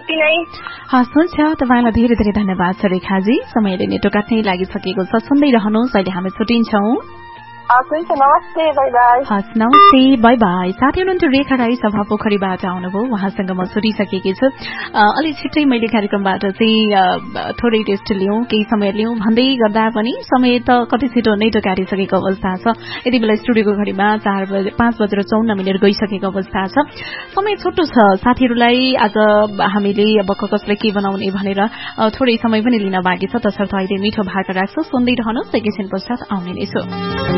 यति नै। हस् हुन्छ, तपाईँलाई धेरै धेरै धन्यवाद छ रेखाजी। समयले नेटो काट्नै लागिसकेको छ, सुन्दै रहनुहोस्। अहिले हामी छुट्टिन्छौँ। हुन्छ, नमस्ते, बाई बाई। हस्, नमस्ते, बाई बाई। साथी हुनुहुन्थ्यो रेखा राई, सभा पोखरीबाट आउनुभयो। उहाँसँग म छुटिसकेकी छु। अलि छिट्टै मैले कार्यक्रमबाट चाहिँ थोरै टेस्ट लिउँ, केही समय लिउँ भन्दै गर्दा पनि समय त कति छिटो नै टोकारिसकेको अवस्था छ। यति बेला स्टुडियोको घडीमा 5:54 गइसकेको अवस्था छ। समय छोटो छ साथीहरूलाई। आज हामीले अब कसलाई के बनाउने भनेर थोरै समय पनि लिन बाँकी छ। तसर्थ अहिले मिठो भाका राख्छु, सुन्दै रहनुहोस्। एकैछिन पश्चात आउने नै छु।